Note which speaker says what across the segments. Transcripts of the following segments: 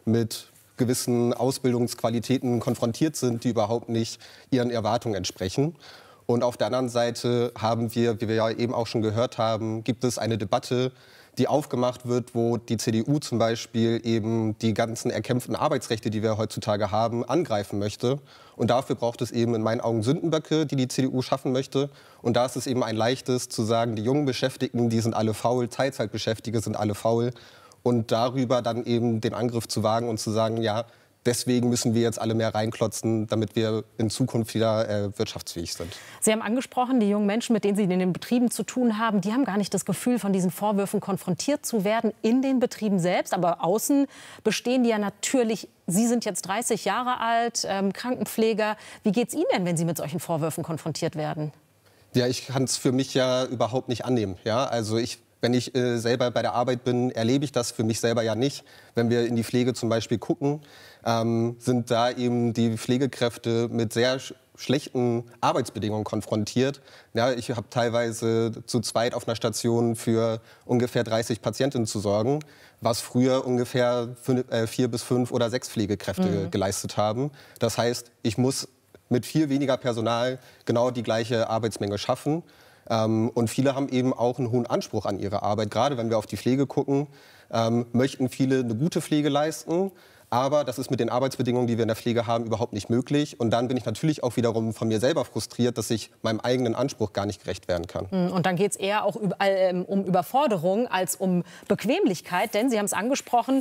Speaker 1: mit gewissen Ausbildungsqualitäten konfrontiert sind, die überhaupt nicht ihren Erwartungen entsprechen. Und auf der anderen Seite haben wir, wie wir ja eben auch schon gehört haben, gibt es eine Debatte, die aufgemacht wird, wo die CDU zum Beispiel eben die ganzen erkämpften Arbeitsrechte, die wir heutzutage haben, angreifen möchte. Und dafür braucht es eben in meinen Augen Sündenböcke, die die CDU schaffen möchte. Und da ist es eben ein leichtes zu sagen, die jungen Beschäftigten, die sind alle faul, Teilzeitbeschäftigte sind alle faul. Und darüber dann eben den Angriff zu wagen und zu sagen, ja, deswegen müssen wir jetzt alle mehr reinklotzen, damit wir in Zukunft wieder wirtschaftsfähig sind.
Speaker 2: Sie haben angesprochen, die jungen Menschen, mit denen Sie in den Betrieben zu tun haben, die haben gar nicht das Gefühl, von diesen Vorwürfen konfrontiert zu werden in den Betrieben selbst. Aber außen bestehen die ja natürlich. Sie sind jetzt 30 Jahre alt, Krankenpfleger. Wie geht es Ihnen denn, wenn Sie mit solchen Vorwürfen konfrontiert werden?
Speaker 1: Ja, ich kann es für mich ja überhaupt nicht annehmen. Ja, also wenn ich selber bei der Arbeit bin, erlebe ich das für mich selber ja nicht. Wenn wir in die Pflege zum Beispiel gucken, sind da eben die Pflegekräfte mit sehr schlechten Arbeitsbedingungen konfrontiert. Ja, ich habe teilweise zu zweit auf einer Station für ungefähr 30 Patientinnen zu sorgen, was früher ungefähr 4 bis 5 oder 6 Pflegekräfte geleistet haben. Das heißt, ich muss mit viel weniger Personal genau die gleiche Arbeitsmenge schaffen. Und viele haben eben auch einen hohen Anspruch an ihre Arbeit. Gerade wenn wir auf die Pflege gucken, möchten viele eine gute Pflege leisten. Aber das ist mit den Arbeitsbedingungen, die wir in der Pflege haben, überhaupt nicht möglich. Und dann bin ich natürlich auch wiederum von mir selber frustriert, dass ich meinem eigenen Anspruch gar nicht gerecht werden kann.
Speaker 2: Und dann geht es eher auch um Überforderung als um Bequemlichkeit. Denn Sie haben es angesprochen,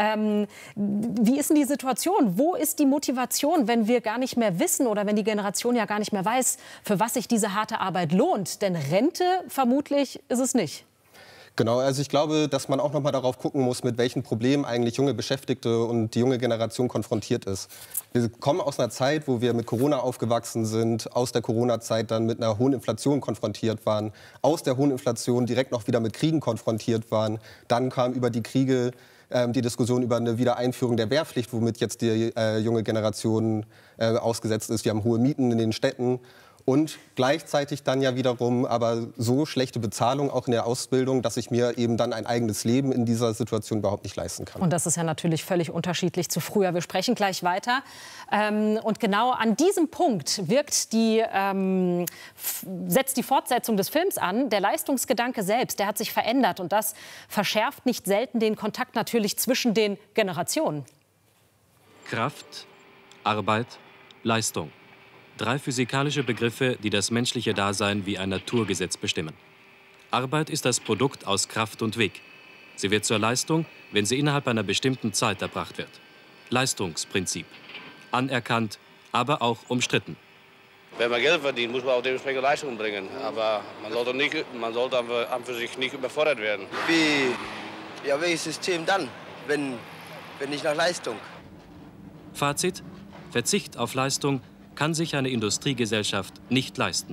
Speaker 2: wie ist denn die Situation? Wo ist die Motivation, wenn wir gar nicht mehr wissen oder wenn die Generation ja gar nicht mehr weiß, für was sich diese harte Arbeit lohnt? Denn Rente vermutlich ist es nicht.
Speaker 1: Genau, also ich glaube, dass man auch noch mal darauf gucken muss, mit welchen Problemen eigentlich junge Beschäftigte und die junge Generation konfrontiert ist. Wir kommen aus einer Zeit, wo wir mit Corona aufgewachsen sind, aus der Corona-Zeit dann mit einer hohen Inflation konfrontiert waren, aus der hohen Inflation direkt noch wieder mit Kriegen konfrontiert waren. Dann kam über die Kriege die Diskussion über eine Wiedereinführung der Wehrpflicht, womit jetzt die junge Generation ausgesetzt ist. Wir haben hohe Mieten in den Städten. Und gleichzeitig dann ja wiederum aber so schlechte Bezahlung auch in der Ausbildung, dass ich mir eben dann ein eigenes Leben in dieser Situation überhaupt nicht leisten kann.
Speaker 2: Und das ist ja natürlich völlig unterschiedlich zu früher. Wir sprechen gleich weiter. Und genau an diesem Punkt setzt die Fortsetzung des Films an. Der Leistungsgedanke selbst, der hat sich verändert. Und das verschärft nicht selten den Kontakt natürlich zwischen den Generationen.
Speaker 3: Kraft, Arbeit, Leistung. 3 physikalische Begriffe, die das menschliche Dasein wie ein Naturgesetz bestimmen. Arbeit ist das Produkt aus Kraft und Weg. Sie wird zur Leistung, wenn sie innerhalb einer bestimmten Zeit erbracht wird. Leistungsprinzip. Anerkannt, aber auch umstritten.
Speaker 4: Wenn man Geld verdient, muss man auch dementsprechend Leistung bringen. Aber man sollte an für sich nicht überfordert werden.
Speaker 5: Welches System dann, wenn nicht nach Leistung?
Speaker 3: Fazit: Verzicht auf Leistung kann sich eine Industriegesellschaft nicht leisten.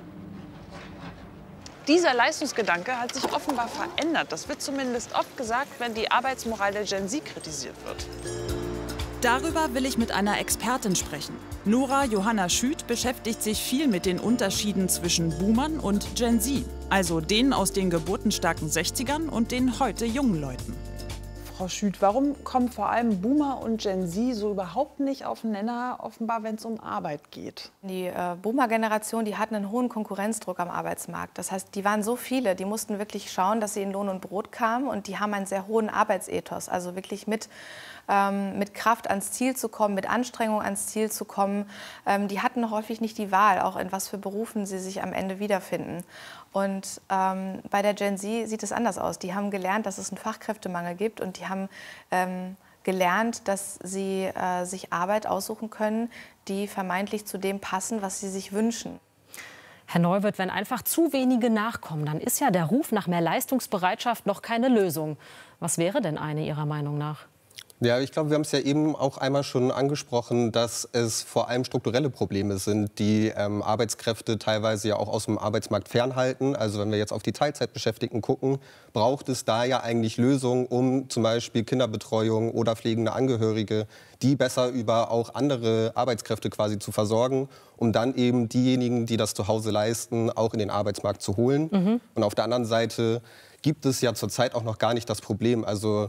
Speaker 6: Dieser Leistungsgedanke hat sich offenbar verändert. Das wird zumindest oft gesagt, wenn die Arbeitsmoral der Gen Z kritisiert wird.
Speaker 7: Darüber will ich mit einer Expertin sprechen. Nora Johanna Schüth beschäftigt sich viel mit den Unterschieden zwischen Boomern und Gen Z. Also denen aus den geburtenstarken 60ern und den heute jungen Leuten.
Speaker 6: Frau Schüth, warum kommen vor allem Boomer und Gen Z so überhaupt nicht auf den Nenner, offenbar, wenn es um Arbeit geht?
Speaker 8: Die Boomer-Generation, die hatten einen hohen Konkurrenzdruck am Arbeitsmarkt. Das heißt, die waren so viele, die mussten wirklich schauen, dass sie in Lohn und Brot kamen. Und die haben einen sehr hohen Arbeitsethos, also wirklich mit Kraft ans Ziel zu kommen, mit Anstrengung ans Ziel zu kommen. Die hatten häufig nicht die Wahl, auch in was für Berufen sie sich am Ende wiederfinden. Und bei der Gen Z sieht es anders aus. Die haben gelernt, dass es einen Fachkräftemangel gibt und die haben gelernt, dass sie sich Arbeit aussuchen können, die vermeintlich zu dem passen, was sie sich wünschen.
Speaker 2: Herr Neuwirth, wenn einfach zu wenige nachkommen, dann ist ja der Ruf nach mehr Leistungsbereitschaft noch keine Lösung. Was wäre denn eine Ihrer Meinung nach?
Speaker 1: Ja, ich glaube, wir haben es ja eben auch einmal schon angesprochen, dass es vor allem strukturelle Probleme sind, die Arbeitskräfte teilweise ja auch aus dem Arbeitsmarkt fernhalten. Also wenn wir jetzt auf die Teilzeitbeschäftigten gucken, braucht es da ja eigentlich Lösungen, um zum Beispiel Kinderbetreuung oder pflegende Angehörige, die besser über auch andere Arbeitskräfte quasi zu versorgen, um dann eben diejenigen, die das zu Hause leisten, auch in den Arbeitsmarkt zu holen. Und auf der anderen Seite gibt es ja zurzeit auch noch gar nicht das Problem. Also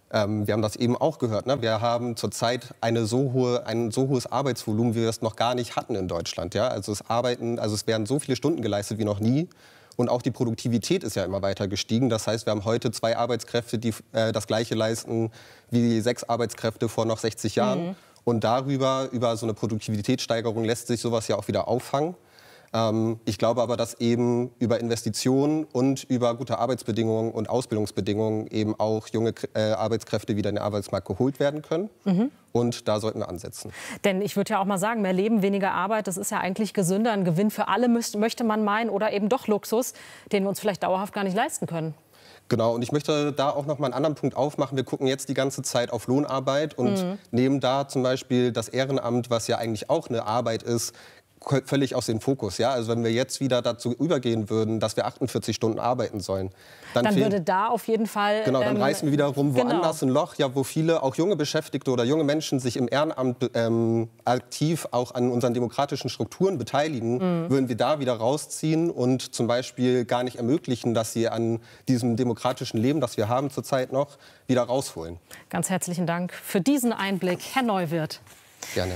Speaker 1: Wir haben das eben auch gehört. Ne? Wir haben zurzeit ein so hohes Arbeitsvolumen, wie wir es noch gar nicht hatten in Deutschland. Ja? Also es werden so viele Stunden geleistet wie noch nie. Und auch die Produktivität ist ja immer weiter gestiegen. Das heißt, wir haben heute 2 Arbeitskräfte, die das Gleiche leisten wie 6 Arbeitskräfte vor noch 60 Jahren. Und über so eine Produktivitätssteigerung lässt sich sowas ja auch wieder auffangen. Ich glaube aber, dass eben über Investitionen und über gute Arbeitsbedingungen und Ausbildungsbedingungen eben auch junge Arbeitskräfte wieder in den Arbeitsmarkt geholt werden können. Und da sollten wir ansetzen.
Speaker 2: Denn ich würde ja auch mal sagen, mehr Leben, weniger Arbeit, das ist ja eigentlich gesünder. Ein Gewinn für alle möchte man meinen oder eben doch Luxus, den wir uns vielleicht dauerhaft gar nicht leisten können.
Speaker 1: Genau, und ich möchte da auch noch mal einen anderen Punkt aufmachen. Wir gucken jetzt die ganze Zeit auf Lohnarbeit und nehmen da zum Beispiel das Ehrenamt, was ja eigentlich auch eine Arbeit ist, völlig aus dem Fokus. Ja? Also wenn wir jetzt wieder dazu übergehen würden, dass wir 48 Stunden arbeiten sollen,
Speaker 2: dann würde da auf jeden Fall...
Speaker 1: Genau, dann reißen wir wiederum woanders ein Loch, ja, wo viele, auch junge Beschäftigte oder junge Menschen sich im Ehrenamt aktiv auch an unseren demokratischen Strukturen beteiligen, würden wir da wieder rausziehen und zum Beispiel gar nicht ermöglichen, dass sie an diesem demokratischen Leben, das wir haben zurzeit noch, wieder rausholen.
Speaker 2: Ganz herzlichen Dank für diesen Einblick, Herr Neuwirth.
Speaker 1: Gerne.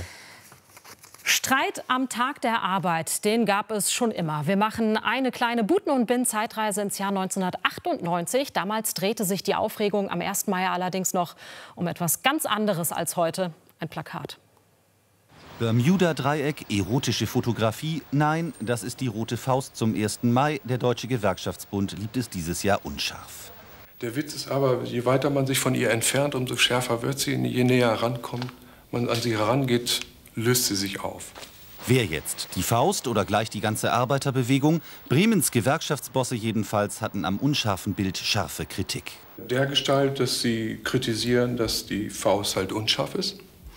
Speaker 2: Streit am Tag der Arbeit, den gab es schon immer. Wir machen eine kleine Buten- und Bin-Zeitreise ins Jahr 1998. Damals drehte sich die Aufregung am 1. Mai allerdings noch um etwas ganz anderes als heute. Ein Plakat.
Speaker 9: Bermuda-Dreieck, erotische Fotografie. Nein, das ist die rote Faust zum 1. Mai. Der Deutsche Gewerkschaftsbund liebt es dieses Jahr unscharf.
Speaker 10: Der Witz ist aber, je weiter man sich von ihr entfernt, umso schärfer wird sie. Je näher man an sie herangeht, löst sie sich auf.
Speaker 9: Wer jetzt? Die Faust oder gleich die ganze Arbeiterbewegung? Bremens Gewerkschaftsbosse jedenfalls hatten am unscharfen Bild scharfe Kritik.
Speaker 10: Dergestalt, dass sie kritisieren, dass die Faust halt unscharf ist.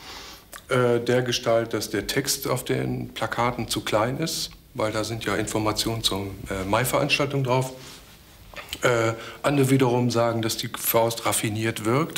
Speaker 10: Dergestalt, dass der Text auf den Plakaten zu klein ist, weil da sind ja Informationen zur Mai-Veranstaltung drauf. Andere wiederum sagen, dass die Faust raffiniert wirkt.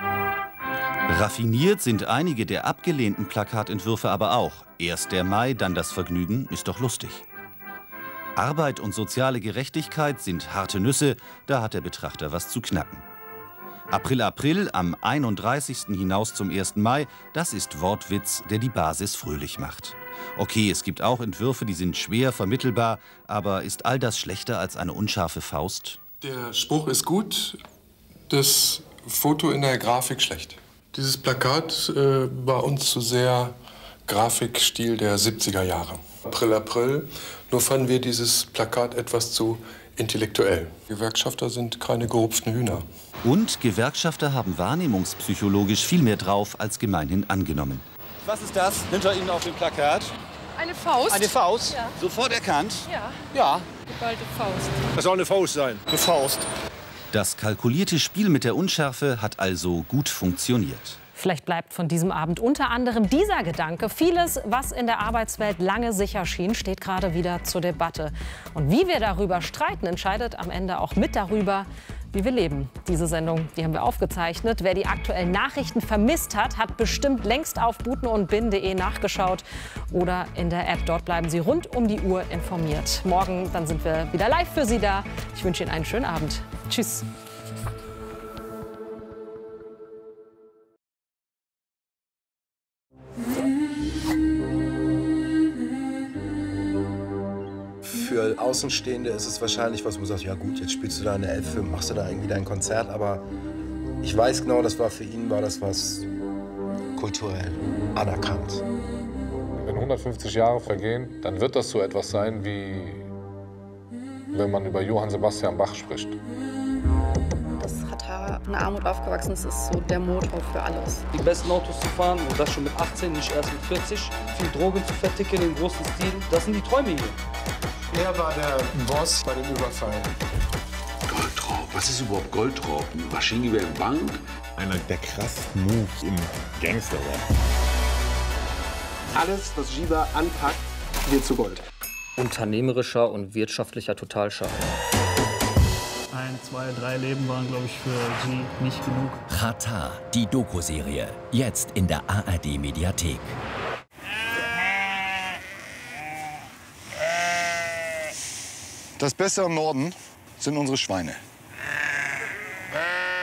Speaker 9: Raffiniert sind einige der abgelehnten Plakatentwürfe aber auch. Erst der Mai, dann das Vergnügen, ist doch lustig. Arbeit und soziale Gerechtigkeit sind harte Nüsse, da hat der Betrachter was zu knacken. April, April, am 31. hinaus zum 1. Mai, das ist Wortwitz, der die Basis fröhlich macht. Okay, es gibt auch Entwürfe, die sind schwer vermittelbar, aber ist all das schlechter als eine unscharfe Faust?
Speaker 10: Der Spruch ist gut, das Foto in der Grafik schlecht. Dieses Plakat war uns zu sehr Grafikstil der 70er Jahre. April, April, nur fanden wir dieses Plakat etwas zu intellektuell. Gewerkschafter sind keine gerupften Hühner.
Speaker 9: Und Gewerkschafter haben wahrnehmungspsychologisch viel mehr drauf als gemeinhin angenommen.
Speaker 11: Was ist das hinter Ihnen auf dem Plakat?
Speaker 12: Eine Faust.
Speaker 11: Eine Faust?
Speaker 12: Ja.
Speaker 11: Sofort erkannt?
Speaker 12: Ja.
Speaker 11: Ja.
Speaker 12: Geballte Faust.
Speaker 11: Das soll eine Faust sein. Eine Faust.
Speaker 9: Das kalkulierte Spiel mit der Unschärfe hat also gut funktioniert.
Speaker 2: Vielleicht bleibt von diesem Abend unter anderem dieser Gedanke. Vieles, was in der Arbeitswelt lange sicher schien, steht gerade wieder zur Debatte. Und wie wir darüber streiten, entscheidet am Ende auch mit darüber, wie wir leben. Diese Sendung, die haben wir aufgezeichnet. Wer die aktuellen Nachrichten vermisst hat, hat bestimmt längst auf butenundbin.de nachgeschaut oder in der App. Dort bleiben Sie rund um die Uhr informiert. Morgen dann sind wir wieder live für Sie da. Ich wünsche Ihnen einen schönen Abend. Tschüss.
Speaker 13: Für Außenstehende ist es wahrscheinlich was, wo du sagst, ja gut, jetzt spielst du da eine Elfe, machst du da irgendwie dein Konzert, aber ich weiß genau, das war für ihn, war das was kulturell anerkannt.
Speaker 14: Wenn 150 Jahre vergehen, dann wird das so etwas sein, wie wenn man über Johann Sebastian Bach spricht.
Speaker 15: Das hat in Armut aufgewachsen, das ist so der Motor für alles.
Speaker 16: Die besten Autos zu fahren und das schon mit 18, nicht erst mit 40. Viel Drogen zu verticken im großen Stil, das sind die Träume hier.
Speaker 10: Er war der Boss bei dem Überfall.
Speaker 17: Goldraub? Was ist überhaupt Goldraub? Eine Maschinengewehrbank?
Speaker 18: Einer der krassesten Moves im Gangsterrap.
Speaker 19: Alles, was Giba anpackt, wird zu Gold.
Speaker 20: Unternehmerischer und wirtschaftlicher Totalschaden.
Speaker 21: 1, 2, 3 Leben waren, glaube ich, für G nicht genug.
Speaker 22: Xatar, die Doku-Serie. Jetzt in der ARD-Mediathek.
Speaker 23: Das Beste am Norden sind unsere Schweine.